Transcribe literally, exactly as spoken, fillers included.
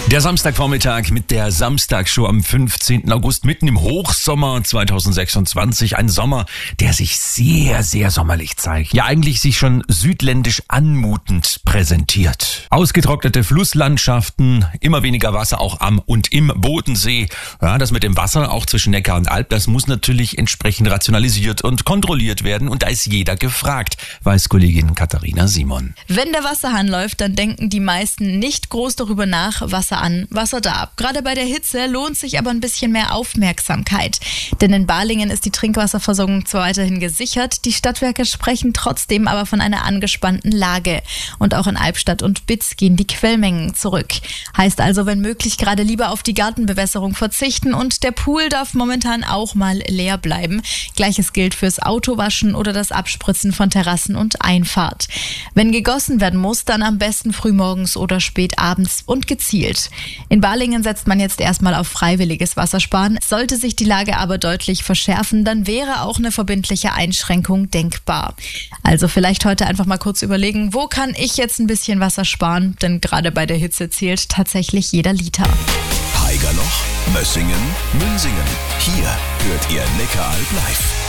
Der Samstagvormittag mit der Samstagshow am fünfzehnten August, mitten im Hochsommer zweitausendsechsundzwanzig. Ein Sommer, der sich sehr, sehr sommerlich zeigt. Ja, eigentlich sich schon südländisch anmutend präsentiert. Ausgetrocknete Flusslandschaften, immer weniger Wasser auch am und im Bodensee. Ja, das mit dem Wasser, auch zwischen Neckar und Alb, das muss natürlich entsprechend rationalisiert und kontrolliert werden. Und da ist jeder gefragt, weiß Kollegin Katharina Simon. Wenn der Wasserhahn läuft, dann denken die meisten nicht groß darüber nach, Wasser an, Wasser da. Gerade bei der Hitze lohnt sich aber ein bisschen mehr Aufmerksamkeit. Denn in Balingen ist die Trinkwasserversorgung zwar weiterhin gesichert, die Stadtwerke sprechen trotzdem aber von einer angespannten Lage. Und auch in Albstadt und Bitz gehen die Quellmengen zurück. Heißt also, wenn möglich, gerade lieber auf die Gartenbewässerung verzichten und der Pool darf momentan auch mal leer bleiben. Gleiches gilt fürs Autowaschen oder das Abspritzen von Terrassen und Einfahrt. Wenn gegossen werden muss, dann am besten frühmorgens oder spät abends und gezielt. In Balingen setzt man jetzt erstmal auf freiwilliges Wassersparen. Sollte sich die Lage aber deutlich verschärfen, dann wäre auch eine verbindliche Einschränkung denkbar. Also vielleicht heute einfach mal kurz überlegen, wo kann ich jetzt ein bisschen Wasser sparen? Denn gerade bei der Hitze zählt tatsächlich jeder Liter. Haigerloch, Mössingen, Münsingen. Hier hört ihr Neckaralb live.